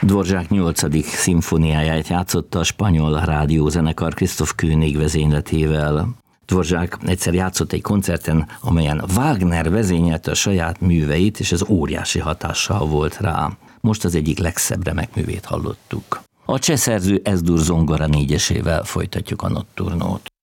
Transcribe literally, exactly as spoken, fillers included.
Dvořák nyolcadik szimfóniáját játszotta a spanyol rádiózenekar Christoph König vezényletével. Dvořák egyszer játszott egy koncerten, amelyen Wagner vezényelte a saját műveit, és ez óriási hatással volt rá. Most az egyik legszebb remekművét hallottuk. A cseh szerző Es-dur zongora négyesével folytatjuk a Notturnót.